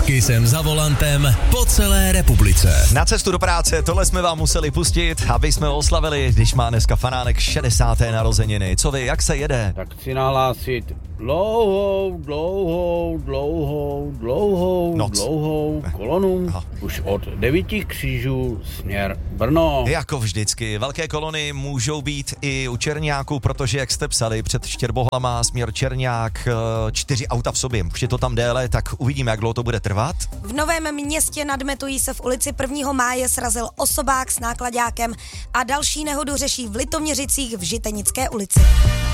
Taky jsem za volantem po celé republice. Na cestu do práce, tohle jsme vám museli pustit, aby jsme oslavili, když má dneska Fanánek 60. narozeniny. Co vy, jak se jede? Tak chci nahlásit dlouhou kolonu už od 9 křížů směr Brno. Jako vždycky, velké kolony můžou být i u Čerňáku, protože jak jste psali před Štěrbohlama, směr Čerňák, 4 auta v sobě. Už je to tam déle, tak uvidíme, jak dlouho to bude trvat. V Novém Městě nad Metují se v ulici 1. máje srazil osobák s náklaďákem a další nehodu řeší v Litoměřicích v Žitenické ulici.